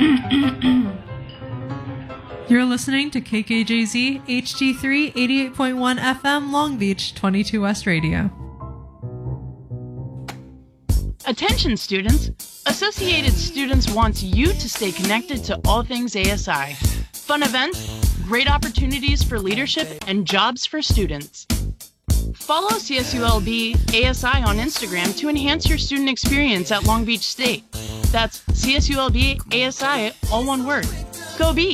You're listening to KKJZ HD3 88.1 FM Long Beach 22 West Radio. Attention students! Associated Students wants you to stay connected to all things ASI. Fun events, great opportunities for leadership, and jobs for students. Follow CSULB ASI on Instagram to enhance your student experience at Long Beach State. That's CSULB ASI, all one word. Go Beach!